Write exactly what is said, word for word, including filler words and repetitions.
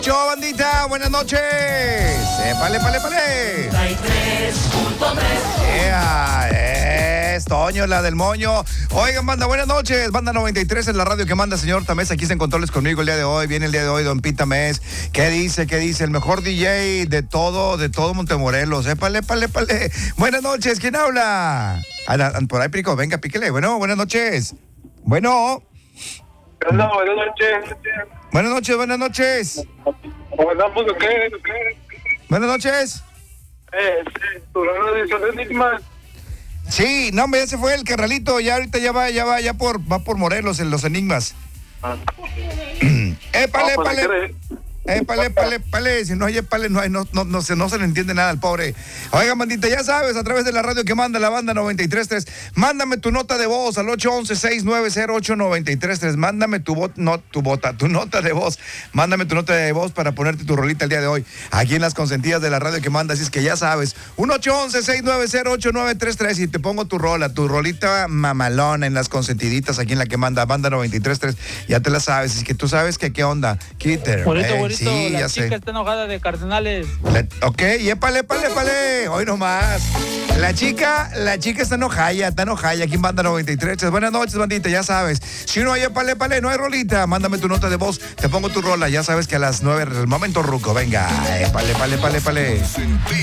Yo, bandita, buenas noches. Épale, épale, épale. noventa y tres punto tres. Yeah, es Toño, la del moño. Oigan, banda, buenas noches. Banda noventa y tres en la radio que manda señor Tamés. Aquí está en controles conmigo el día de hoy. Viene el día de hoy Don Pita Tamés. ¿Qué dice? ¿Qué dice? El mejor D J de todo, de todo Montemorelos. Épale, épale, épale. Buenas noches. ¿Quién habla? Ah, por ahí, Pico. Venga, píquele. Bueno, buenas noches. Bueno. Hola, buenas noches. Buenas noches, buenas noches. ¿Cómo andamos o qué? Buenas noches. Eh, tu radio de Son Enigmas. Sí, no, hombre, ya se fue el carnalito, ya ahorita ya va, ya va, ya por, va por Morelos en los enigmas. Ah. épale, No, pues, épale. Épale, épale, épale. Si no hay épale, no, hay, no, no, no, se, no se le entiende nada al pobre. Oiga, bandita, ya sabes, a través de la radio que manda la banda noventa y tres punto tres, mándame tu nota de voz al ocho once, seis nueve cero, ocho nueve tres punto tres. Mándame tu bot, no, tu bota, tu nota de voz. Mándame tu nota de voz para ponerte tu rolita el día de hoy aquí en las consentidas de la radio que manda. Así es que ya sabes, un ocho once, seis nueve cero, ocho nueve tres tres y te pongo tu rola, tu rolita mamalona en las consentiditas aquí en la que manda banda noventa y tres punto tres. Ya te la sabes, es que tú sabes que qué onda. Kitter. Bonito, eh, bonito, sí, la ya chica sé. está enojada de Cardenales. La- ok, y épale, épale, épale. Hoy nomás. La chica, la chica está enojada, está enojada aquí en Banda noventa y tres. Buenas noches, bandita, ya sabes. Si no hay épale, épale, no hay rolita, mándame tu nota de voz, te pongo tu rola. Ya sabes que a las nueve, el momento ruco, venga. Épale, épale, épale, épale.